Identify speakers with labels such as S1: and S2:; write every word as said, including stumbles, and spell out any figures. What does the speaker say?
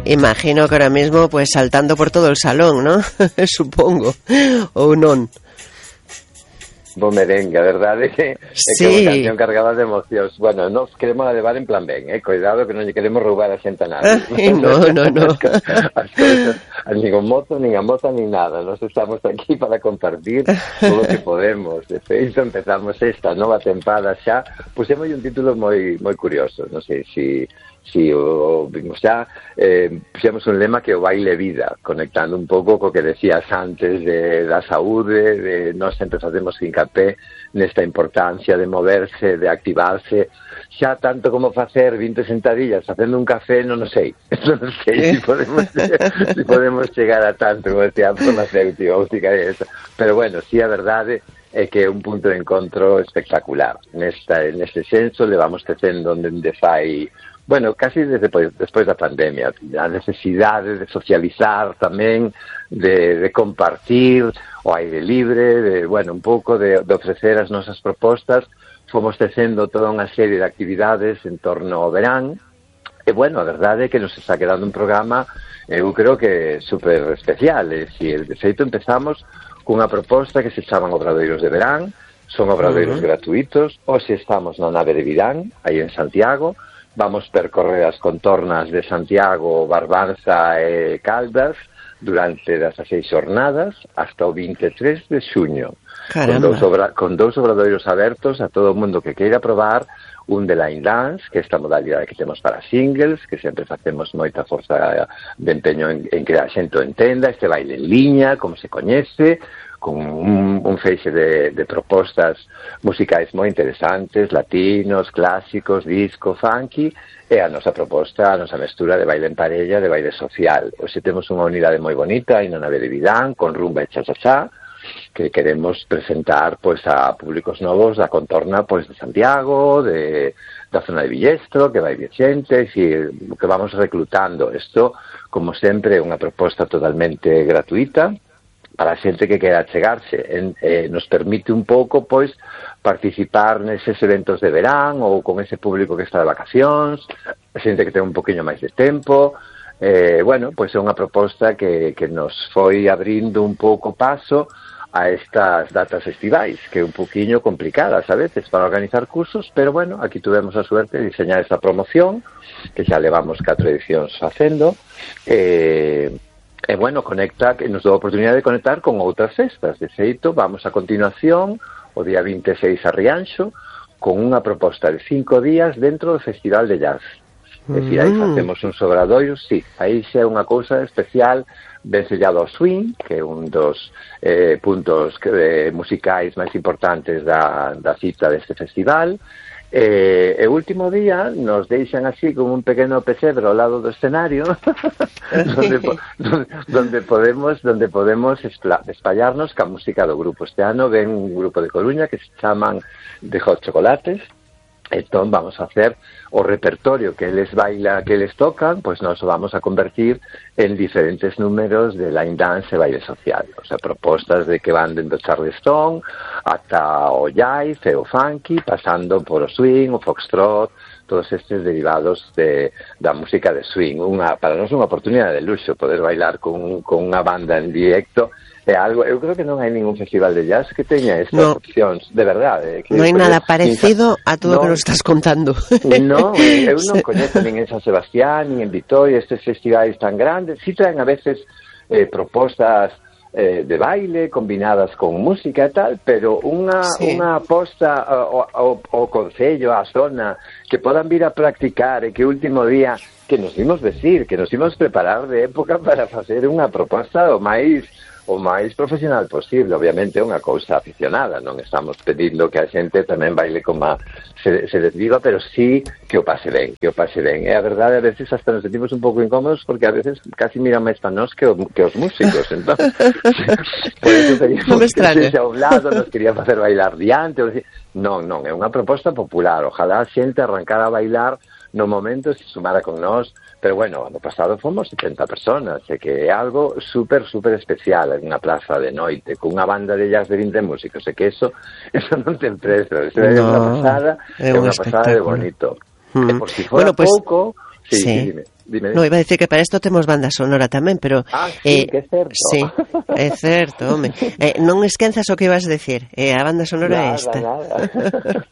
S1: Imagino que ahora mismo pues saltando por todo el salón, ¿no? Supongo, ou non?
S2: Bo merengue, a verdade é que é
S1: sí.
S2: que é unha canción cargada de emocións. Bueno, nos queremos levar en plan ben, eh? Cuidado que non lle queremos roubar a xente a nadie.
S1: No, no, no.
S2: As cousas, nin o mozo, nin a moza, nin nada. Nos estamos aquí para compartir todo o que podemos. De feito, empezamos esta nova tempada xa. Pusemos un título moi moi curioso. Non sei se... Si o vimos xa, eh, puxemos un lema que o baile vida, conectando un pouco co que decías antes de, da saúde, de nós sempre facemos hincapé nesta importancia de moverse, de activarse, xa tanto como facer vinte sentadillas facendo un café, non o sei, non sei se podemos, si podemos chegar a tanto, como decía a farmacéutica, pero bueno, si a verdade é que é un punto de encontro espectacular. Nesta, neste senso, levamos tecendo onde fai... Bueno, casi desde despois da pandemia, a necesidade de socializar tamén, de, de compartir o aire libre, de, bueno, un pouco de, de ofrecer as nosas propostas. Fomos tecendo toda unha serie de actividades en torno ao verán, e, bueno, a verdade é que nos está quedando un programa, eu creo que super especial, e si, de feito, empezamos cunha proposta que se chaman Obradoiros de Verán, son obradoiros uh-huh. gratuitos, hoxe estamos na nave de Virán, aí en Santiago. Vamos percorrer as contornas de Santiago, Barbanza e Caldas durante dezaseis xornadas hasta o vinte e tres de xuño. Con dous, obra, con dous obradoiros abertos a todo o mundo que queira probar, un de line dance, que é esta modalidade que temos para singles, que sempre facemos moita forza de empeño en, en que a xente o entenda, este baile en liña, como se coñece, con un, un feixe de, de propostas musicais moi interesantes, latinos, clásicos, disco, funky, e a nosa proposta, a nosa mestura de baile en parella, de baile social. Hoxe temos unha unidade moi bonita aí na nave de Vidán, con rumba e cha-cha-cha, que queremos presentar pois a públicos novos da contorna pois de Santiago, de, da zona de Villestro, que vai vir xente, e que vamos reclutando. Isto, como sempre, é unha proposta totalmente gratuita, para a xente que quera chegarse, en, eh, nos permite un pouco, pois, participar neses eventos de verán ou con ese público que está de vacacións, a xente que ten un poquinho máis de tempo. Eh, bueno, pois é unha proposta que, que nos foi abrindo un pouco paso a estas datas estivais, que é un poquinho complicadas a veces para organizar cursos, pero bueno, aquí tuvemos a suerte de diseñar esta promoción, que xa levamos catro edicións facendo, eh, E, bueno, conecta, que nos dou a oportunidade de conectar con outras festas. De feito, vamos a continuación, o día vinte e seis a Rianxo, con unha proposta de cinco días dentro do Festival de Jazz. É dicir, aí facemos uns obradoiros, sí, aí xa é unha cousa especial, ben sellado ao swing, que é un dos eh, puntos que, eh, musicais máis importantes da, da cita deste festival. E o último día nos deixan así como un pequeno pesebre ao lado do escenario donde, donde, donde podemos donde podemos espallarnos ca música do grupo. Este ano ven un grupo de Coruña que se chaman The Hot Chocolates. Entón vamos a hacer o repertorio que eles baila, que eles tocan, pois nos vamos a convertir en diferentes números de line dance e baile social. O sea, propostas de que van dentro Charleston ata o jive e o funky, pasando por o swing, o foxtrot, todos estes derivados de, da música de swing. Unha, para nós unha oportunidade de luxo poder bailar con, con unha banda en directo. É algo, eu creo que non hai ningún festival de jazz que teña estas no. opcións, de verdade. Que
S1: non hai nada parecido a todo o no, que nos estás contando.
S2: Non, eu non coñezo nin en San Sebastián, nin en Vitoria, estes festivais tan grandes. Si traen a veces eh, propostas eh, de baile combinadas con música e tal, pero unha, sí. unha aposta ao, ao, ao concello, á zona, que podan vir a practicar e que último día, que nos imos decir, que nos imos preparar de época para facer unha proposta o máis o máis profesional posible. Obviamente é unha cousa aficionada, non estamos pedindo que a xente tamén baile como se, se les diga, pero sí que o pase ben, que o pase ben. E a verdade, a veces hasta nos sentimos un pouco incómodos porque a veces casi miran máis para nós que, o, que os músicos, entón por eso teníamos no que ser a un lado, nos querían facer bailar diante, non, non, é unha proposta popular, ojalá a xente arrancara a bailar no momento se sumara con nós. Pero bueno, ano pasado fomos setenta personas, e que é algo super, super especial en unha plaza de noite, con unha banda de jazz de vinte músicos, e que eso, eso non ten prezo, eso é no, unha pasada, é unha pasada de bonito. Mm. E por si fora bueno, pues... pouco, Sí,
S1: sí.
S2: sí, dime, dime.
S1: No, iba a decir que para isto temos banda sonora tamén, pero...
S2: Ah, sí,
S1: eh,
S2: que é certo.
S1: Sí, é certo, home. Eh, non esquenzas o que ibas a decir, eh, a banda sonora é
S2: Nada,
S1: esta.
S2: nada.